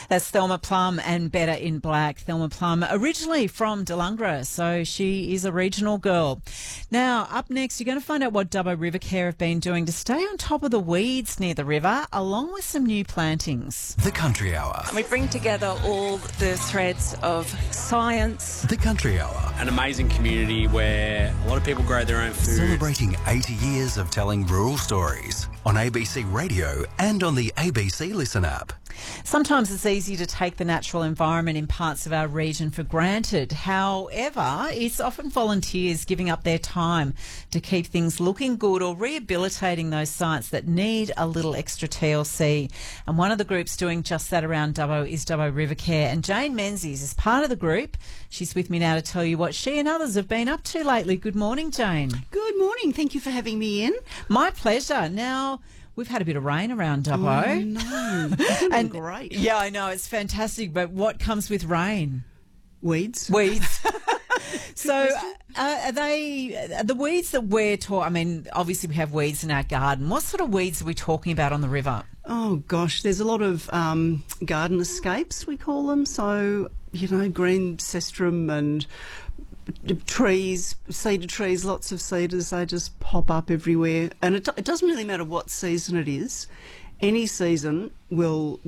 That's Thelma Plum and Better in Black. Thelma Plum, originally from Delungra, so she is a regional girl. Now, up next, you're going to find out what Dubbo River Care have been doing to stay on top of the weeds near the river, along with some new plantings. The Country Hour. We bring together all the threads of science. The Country Hour. An amazing community where a lot of people grow their own food. Celebrating 80 years of telling rural stories on ABC Radio and on the ABC Listen app. Sometimes it's easy to take the natural environment in parts of our region for granted. However, it's often volunteers giving up their time to keep things looking good or rehabilitating those sites that need a little extra TLC. And one of the groups doing just that around Dubbo is Dubbo River Care. And Jane Menzies is part of the group. She's with me now to tell you what she and others have been up to lately. Good morning, Jane. Good morning. Thank you for having me in. My pleasure. Now, we've had a bit of rain around Dubbo. Oh, no. Isn't it great? Yeah, I know. It's fantastic. But what comes with rain? Weeds. Weeds. So are the weeds that we're talking, I mean, obviously we have weeds in our garden. What sort of weeds are we talking about on the river? Oh, gosh. There's a lot of garden escapes, we call them. So, green cestrum and trees, cedar trees, lots of cedars, they just pop up everywhere. And it doesn't really matter what season it is. Any season will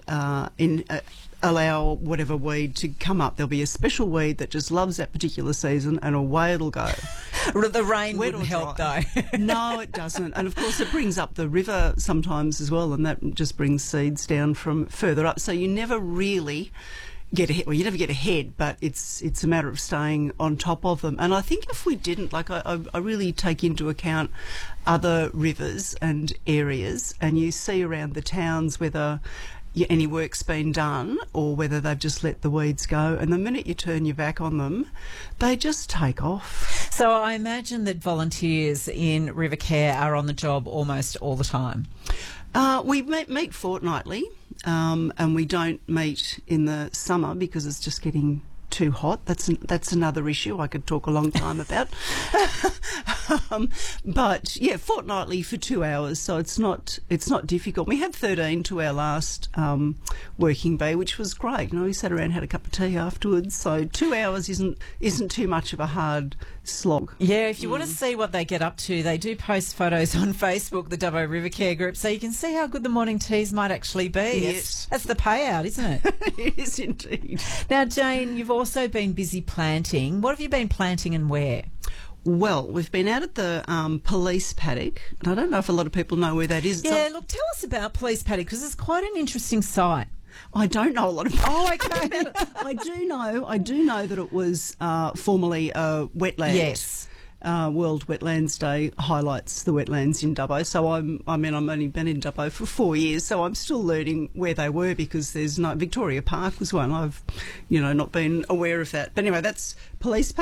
allow whatever weed to come up. There'll be a special weed that just loves that particular season, and away it'll go. The rain wouldn't help, though. No, it doesn't. And, of course, it brings up the river sometimes as well, and that just brings seeds down from further up. So you never really get ahead. Well, you never get ahead, but it's a matter of staying on top of them. And I think if we didn't, I really take into account other rivers and areas, and you see around the towns whether any work's been done or whether they've just let the weeds go, and the minute you turn your back on them, they just take off. So I imagine that volunteers in River Care are on the job almost all the time. We meet fortnightly, and we don't meet in the summer because it's just getting too hot. That's another issue I could talk a long time about. But yeah, fortnightly for 2 hours, so it's not difficult. We had 13 to our last working day, which was great. We sat around, had a cup of tea afterwards. So 2 hours isn't too much of a hard slog. Yeah, if you want to see what they get up to, they do post photos on Facebook, the Dubbo River Care group, so you can see how good the morning teas might actually be. Yes, that's the payout, isn't it? It is indeed. Now, Jane, you've also been busy planting. What have you been planting and where? Well, we've been out at the police paddock, and I don't know if a lot of people know where that is. Yeah, look, tell us about police paddock, because it's quite an interesting site. I don't know a lot about okay. I do know that it was formerly a wetland. Yes. World Wetlands Day highlights the wetlands in Dubbo. So I've only been in Dubbo for 4 years, so I'm still learning where they were, because there's no Victoria Park was one. I've not been aware of that. But anyway, that's police